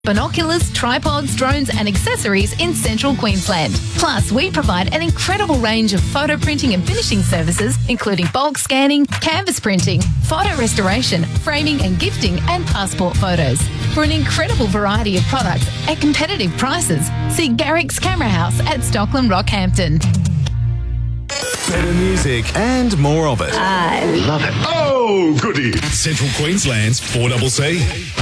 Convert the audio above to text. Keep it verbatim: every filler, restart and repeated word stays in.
Binoculars, tripods, drones and accessories in central Queensland. Plus, we provide an incredible range of photo printing and finishing services, including bulk scanning, canvas printing, photo restoration, framing and gifting, and passport photos. For an incredible variety of products at competitive prices, see Garrick's Camera House at Stockland Rockhampton. Better music and more of it. I love it. Oh, goody. Central Queensland's four C C.